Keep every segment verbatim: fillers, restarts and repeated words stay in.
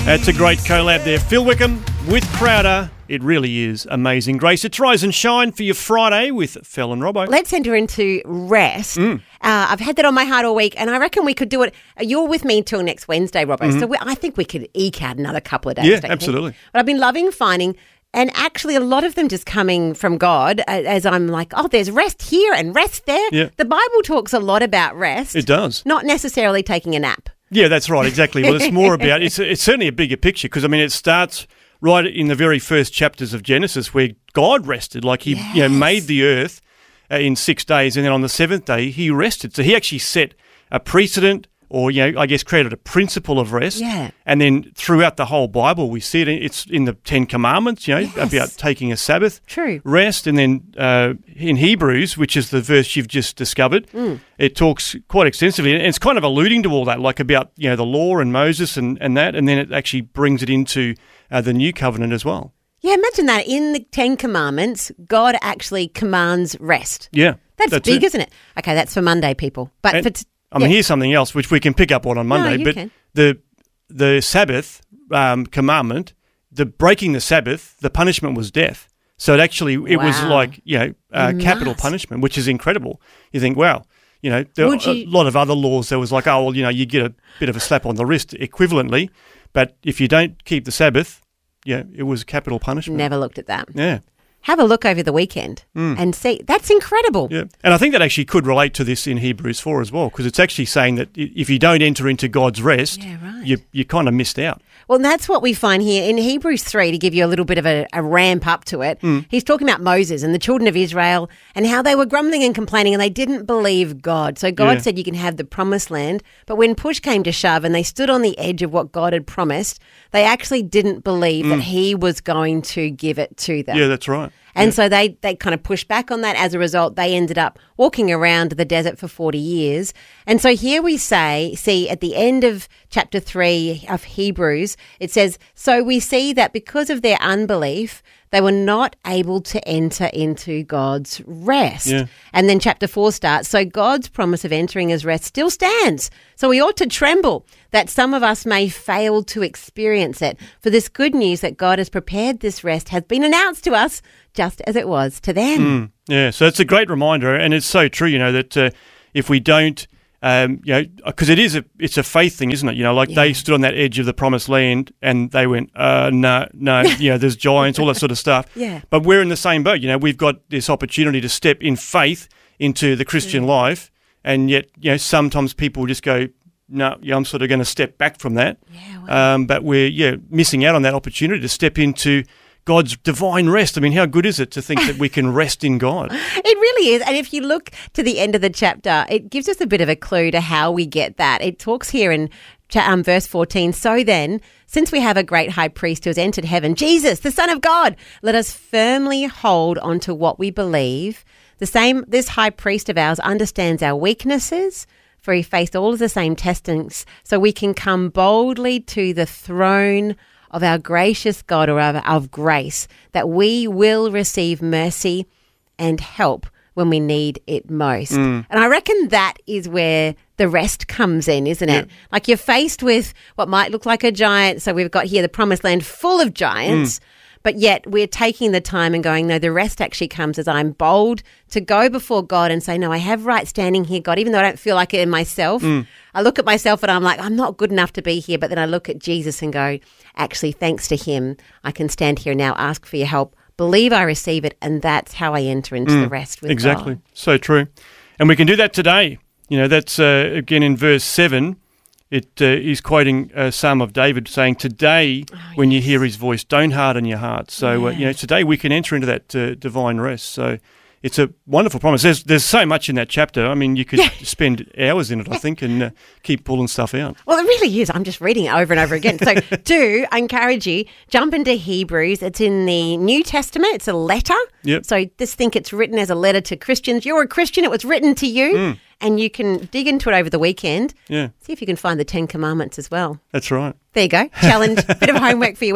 That's a great collab there. Phil Wickham with Crowder. It really is amazing grace. It's Rise and Shine for your Friday with Phil and Robbo. Let's enter into rest. Mm. Uh, I've had that on my heart all week, and I reckon we could do it. You're with me until next Wednesday, Robbo, mm-hmm. so we, I think we could eke out another couple of days. Yeah, absolutely. But I've been loving finding, and actually a lot of them just coming from God, as I'm like, oh, there's rest here and rest there. Yeah. The Bible talks a lot about rest. It does. Not necessarily taking a nap. Yeah, that's right, exactly. Well, it's more about, it's, it's certainly a bigger picture because, I mean, it starts right in the very first chapters of Genesis where God rested, like he yes. you know, made the earth uh, in six days and then on the seventh day he rested. So he actually set a precedent or, you know, I guess created a principle of rest. Yeah. And then throughout the whole Bible we see it, it's in the Ten Commandments, you know, yes. about taking a Sabbath True. rest. And then uh, in Hebrews, which is the verse you've just discovered, mm. it talks quite extensively. And it's kind of alluding to all that, like about, you know, the law and Moses and, and that, and then it actually brings it into uh, the New Covenant as well. Yeah, imagine that. In the Ten Commandments, God actually commands rest. Yeah. That's, that's big, it. isn't it? Okay, that's for Monday, people. But and, for... T- I mean, yeah. here's something else which we can pick up on on Monday. No, you but can. the the Sabbath um, commandment, the breaking the Sabbath, the punishment was death. So it actually it wow. was like you know uh, capital punishment, which is incredible. You think, wow, you know, there are you... a lot of other laws. There was like, oh well, you know, you get a bit of a slap on the wrist equivalently, but if you don't keep the Sabbath, yeah, it was capital punishment. Never looked at that. Yeah. Have a look over the weekend mm. and see. That's incredible. Yeah, and I think that actually could relate to this in Hebrews four as well, because it's actually saying that if you don't enter into God's rest, yeah, right. you you kind of missed out. Well, that's what we find here in Hebrews three, to give you a little bit of a, a ramp up to it. Mm. He's talking about Moses and the children of Israel and how they were grumbling and complaining and they didn't believe God. So God yeah. said you can have the promised land, but when push came to shove and they stood on the edge of what God had promised, they actually didn't believe mm. that he was going to give it to them. Yeah, that's right. And yeah. so they, they kind of pushed back on that. As a result, they ended up walking around the desert for forty years. And so here we say, see at the end of chapter three of Hebrews, it says, so we see that because of their unbelief, they were not able to enter into God's rest. Yeah. And then chapter four starts, so God's promise of entering his rest still stands. So we ought to tremble that some of us may fail to experience it. For this good news that God has prepared this rest has been announced to us just as it was to them. Mm, yeah, so it's a great reminder, and it's so true, you know, that uh, if we don't, um, you know, because it is a, it's a faith thing, isn't it? You know, like yeah. they stood on that edge of the promised land and they went, uh, no, no, you know, there's giants, all that sort of stuff. Yeah. But we're in the same boat, you know, we've got this opportunity to step in faith into the Christian mm. life, and yet, you know, sometimes people just go, no, yeah, I'm sort of going to step back from that. Yeah, wow. um, but we're, yeah, missing out on that opportunity to step into God's divine rest. I mean, how good is it to think that we can rest in God? It really is. And if you look to the end of the chapter, it gives us a bit of a clue to how we get that. It talks here in um, verse fourteen, so then, since we have a great high priest who has entered heaven, Jesus, the Son of God, let us firmly hold on to what we believe. The same, this high priest of ours understands our weaknesses, for he faced all of the same testings, so we can come boldly to the throne of our gracious God, or of, of grace, that we will receive mercy and help when we need it most. Mm. And I reckon that is where the rest comes in, isn't it? Yeah. Like you're faced with what might look like a giant. So we've got here the promised land full of giants, mm. but yet we're taking the time and going, no, the rest actually comes as I'm bold to go before God and say, no, I have right standing here, God, even though I don't feel like it in myself. Mm. I look at myself and I'm like, I'm not good enough to be here. But then I look at Jesus and go, actually, thanks to him, I can stand here now, ask for your help, believe I receive it, and that's how I enter into mm, the rest with exactly. God. So true. And we can do that today. You know, that's, uh, again, in verse seven, it uh, is quoting a Psalm of David saying, today, oh, when yes. you hear his voice, don't harden your heart. So, yeah. uh, you know, today we can enter into that uh, divine rest. So it's a wonderful promise. There's there's so much in that chapter. I mean, you could yeah. spend hours in it, I think, and uh, keep pulling stuff out. Well, it really is. I'm just reading it over and over again. So do, I encourage you, jump into Hebrews. It's in the New Testament. It's a letter. Yep. So just think it's written as a letter to Christians. You're a Christian. It was written to you. Mm. And you can dig into it over the weekend. Yeah. See if you can find the Ten Commandments as well. That's right. There you go. Challenge. Bit of homework for your weekend.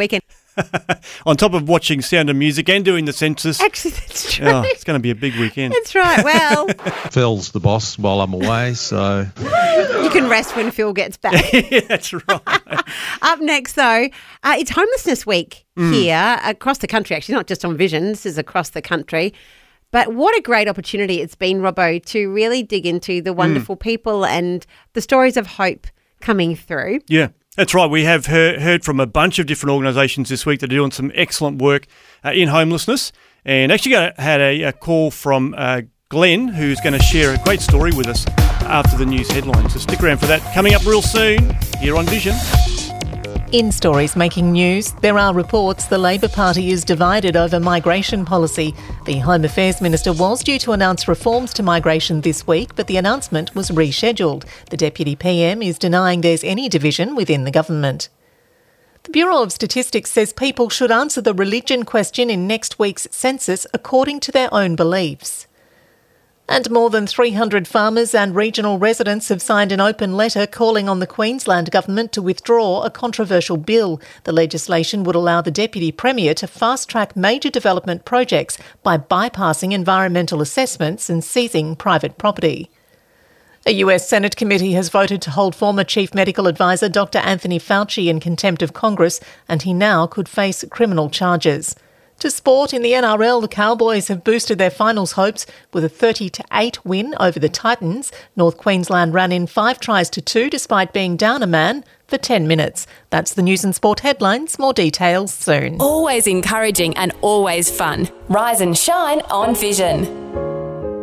On top of watching Sound of Music and doing the census. Actually, that's true. Oh, it's going to be a big weekend. That's right. Well, Phil's the boss while I'm away, so you can rest when Phil gets back. Yeah, that's right. Up next, though, uh, it's Homelessness Week mm. here across the country. Actually, not just on Vision. This is across the country. But what a great opportunity it's been, Robbo, to really dig into the wonderful mm. people and the stories of hope coming through. Yeah. That's right. We have heard, heard from a bunch of different organisations this week that are doing some excellent work uh, in homelessness, and actually got a, had a, a call from uh, Glenn, who's going to share a great story with us after the news headlines. So stick around for that. Coming up real soon here on Vision. In stories making news, there are reports the Labor Party is divided over migration policy. The Home Affairs Minister was due to announce reforms to migration this week, but the announcement was rescheduled. The Deputy P M is denying there's any division within the government. The Bureau of Statistics says people should answer the religion question in next week's census according to their own beliefs. And more than three hundred farmers and regional residents have signed an open letter calling on the Queensland Government to withdraw a controversial bill. The legislation would allow the Deputy Premier to fast-track major development projects by bypassing environmental assessments and seizing private property. A U S Senate committee has voted to hold former Chief Medical Advisor Doctor Anthony Fauci in contempt of Congress, and he now could face criminal charges. To sport, in the N R L, the Cowboys have boosted their finals hopes with a thirty to eight win over the Titans. North Queensland ran in five tries to two despite being down a man for ten minutes. That's the news and sport headlines. More details soon. Always encouraging and always fun. Rise and shine on Vision.